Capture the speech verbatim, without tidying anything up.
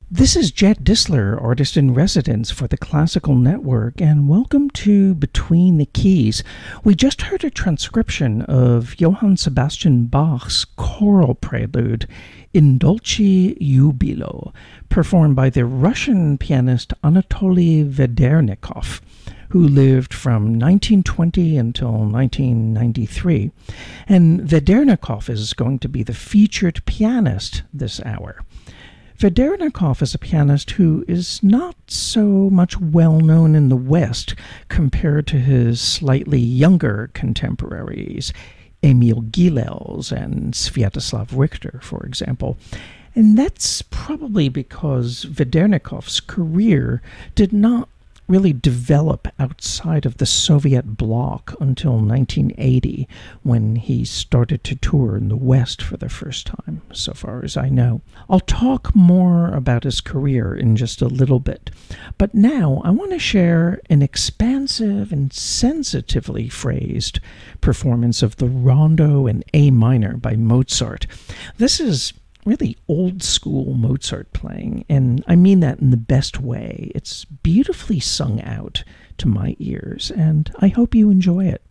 This is Jed Disler, artist in residence for the Classical Network, and welcome to Between the Keys. We just heard a transcription of Johann Sebastian Bach's choral prelude, In Dulci Jubilo, performed by the Russian pianist Anatoly Vedernikov, who lived from nineteen twenty until nineteen ninety-three. And Vedernikov is going to be the featured pianist this hour. Vedernikov is a pianist who is not so much well known in the West compared to his slightly younger contemporaries, Emil Gilels and Sviatoslav Richter, for example. And that's probably because Vedernikov's career did not really develop outside of the Soviet bloc until nineteen eighty, when he started to tour in the West for the first time, so far as I know. I'll talk more about his career in just a little bit, but now I want to share an expansive and sensitively phrased performance of the Rondo in A minor by Mozart. This is really old-school Mozart playing, and I mean that in the best way. It's beautifully sung out to my ears, and I hope you enjoy it.